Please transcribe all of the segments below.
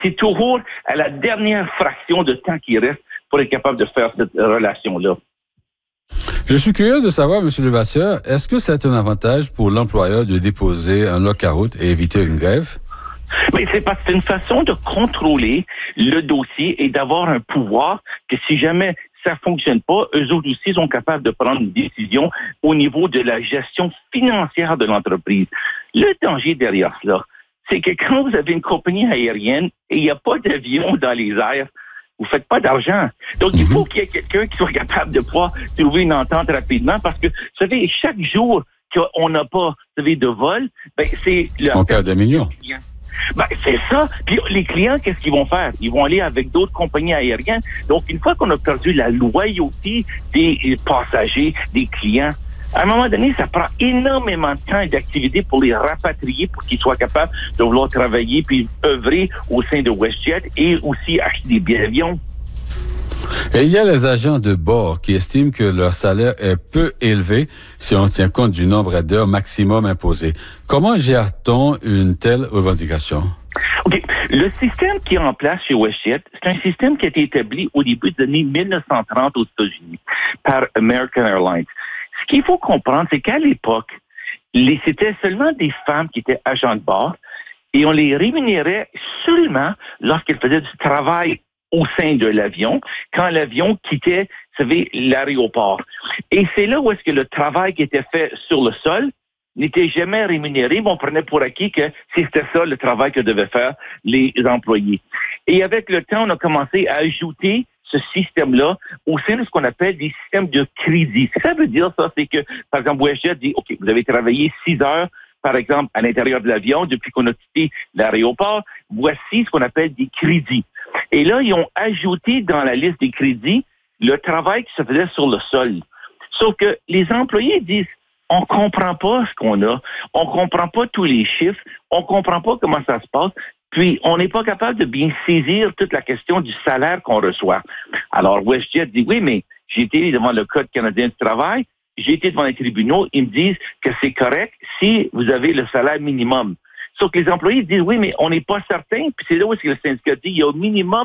C'est toujours à la dernière fraction de temps qui reste pour être capable de faire cette relation-là. Je suis curieux de savoir, M. Levasseur, est-ce que c'est un avantage pour l'employeur de déposer un lock-out et éviter une grève? Mais c'est parce que c'est une façon de contrôler le dossier et d'avoir un pouvoir que si jamais ça fonctionne pas, eux autres aussi sont capables de prendre une décision au niveau de la gestion financière de l'entreprise. Le danger derrière cela, c'est que quand vous avez une compagnie aérienne et il n'y a pas d'avion dans les airs, vous faites pas d'argent. Donc, il faut qu'il y ait quelqu'un qui soit capable de pouvoir trouver une entente rapidement parce que, vous savez, chaque jour qu'on n'a pas, vous savez, de vol, ben, c'est... On perd des millions. Ben, c'est ça. Puis les clients, qu'est-ce qu'ils vont faire? Ils vont aller avec d'autres compagnies aériennes. Donc, une fois qu'on a perdu la loyauté des passagers, des clients, à un moment donné, ça prend énormément de temps et d'activité pour les rapatrier pour qu'ils soient capables de vouloir travailler puis œuvrer au sein de WestJet et aussi acheter des billets d'avion. Et il y a les agents de bord qui estiment que leur salaire est peu élevé si on tient compte du nombre d'heures maximum imposé. Comment gère-t-on une telle revendication? OK. Le système qui est en place chez WestJet, c'est un système qui a été établi au début des années 1930 aux États-Unis par American Airlines. Ce qu'il faut comprendre, c'est qu'à l'époque, c'était seulement des femmes qui étaient agents de bord et on les rémunérait seulement lorsqu'elles faisaient du travail au sein de l'avion, quand l'avion quittait, vous savez, l'aéroport. Et c'est là où est-ce que le travail qui était fait sur le sol n'était jamais rémunéré, mais on prenait pour acquis que c'était ça le travail que devaient faire les employés. Et avec le temps, on a commencé à ajouter ce système-là au sein de ce qu'on appelle des systèmes de crédit. Ce que ça veut dire, ça, c'est que, par exemple, WestJet dit, OK, vous avez travaillé 6 heures, par exemple, à l'intérieur de l'avion depuis qu'on a quitté l'aéroport. Voici ce qu'on appelle des crédits. Et là, ils ont ajouté dans la liste des crédits le travail qui se faisait sur le sol. Sauf que les employés disent, on comprend pas ce qu'on a, on comprend pas tous les chiffres, on comprend pas comment ça se passe, puis on n'est pas capable de bien saisir toute la question du salaire qu'on reçoit. Alors WestJet dit, oui, mais j'ai été devant le Code canadien du travail, j'ai été devant les tribunaux, ils me disent que c'est correct si vous avez le salaire minimum. Sauf que les employés disent, oui, mais on n'est pas certain. Puis c'est là où est-ce que le syndicat dit, il y a au minimum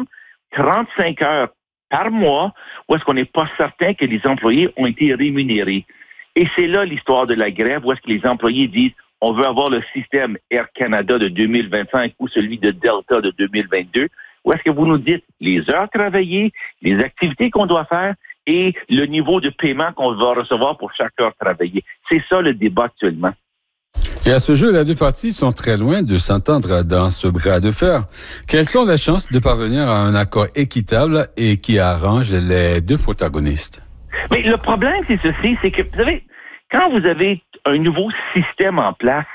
35 heures par mois où est-ce qu'on n'est pas certain que les employés ont été rémunérés. Et c'est là l'histoire de la grève où est-ce que les employés disent, on veut avoir le système Air Canada de 2025 ou celui de Delta de 2022. Où est-ce que vous nous dites les heures travaillées, les activités qu'on doit faire et le niveau de paiement qu'on va recevoir pour chaque heure travaillée. C'est ça le débat actuellement. Et à ce jour, les deux parties sont très loin de s'entendre dans ce bras de fer. Quelles sont les chances de parvenir à un accord équitable et qui arrange les deux protagonistes? Mais le problème, c'est ceci, c'est que, vous savez, quand vous avez un nouveau système en place,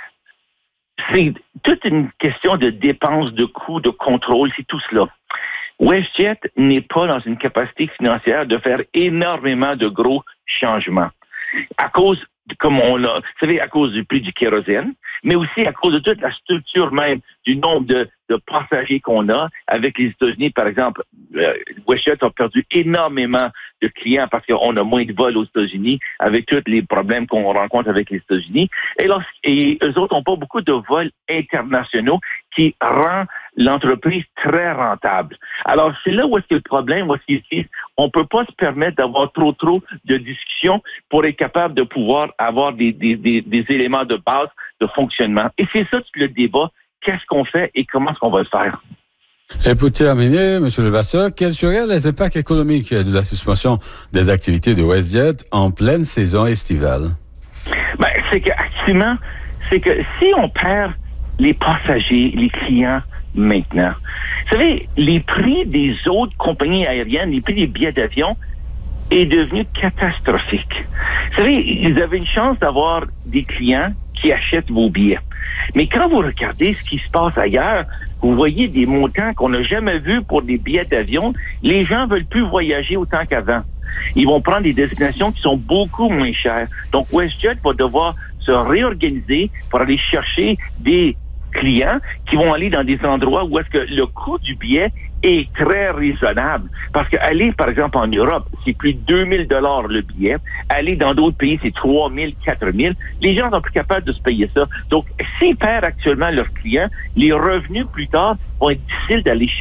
c'est toute une question de dépenses, de coûts, de contrôle, c'est tout cela. WestJet n'est pas dans une capacité financière de faire énormément de gros changements. À cause, comme on l'a, vous savez, à cause du prix du kérosène, mais aussi à cause de toute la structure même du nombre de passagers qu'on a avec les États-Unis. Par exemple, WestJet a perdu énormément de clients parce qu'on a moins de vols aux États-Unis avec tous les problèmes qu'on rencontre avec les États-Unis. Et eux autres n'ont pas beaucoup de vols internationaux qui rend l'entreprise très rentable. Alors, c'est là où est-ce que le problème, où est-ce qu'il on peut pas se permettre d'avoir trop de discussions pour être capable de pouvoir avoir des éléments de base de fonctionnement. Et c'est ça le débat. Qu'est-ce qu'on fait et comment est-ce qu'on va le faire? Et pour terminer, M. Levasseur, quels seraient les impacts économiques de la suspension des activités de WestJet en pleine saison estivale? Ben, c'est que si on perd les passagers, les clients maintenant, vous savez, les prix des autres compagnies aériennes, les prix des billets d'avion est devenu catastrophique. Vous savez, vous avez une chance d'avoir des clients qui achètent vos billets. Mais quand vous regardez ce qui se passe ailleurs, vous voyez des montants qu'on n'a jamais vus pour des billets d'avion. Les gens veulent plus voyager autant qu'avant. Ils vont prendre des destinations qui sont beaucoup moins chères. Donc, WestJet va devoir se réorganiser pour aller chercher des clients qui vont aller dans des endroits où est-ce que le coût du billet est très raisonnable. Parce qu'aller, par exemple, en Europe, c'est plus de 2000 $ le billet. Aller dans d'autres pays, c'est 3000, 4000. Les gens sont plus capables de se payer ça. Donc, s'ils perdent actuellement leurs clients, les revenus plus tard vont être difficiles d'aller chercher.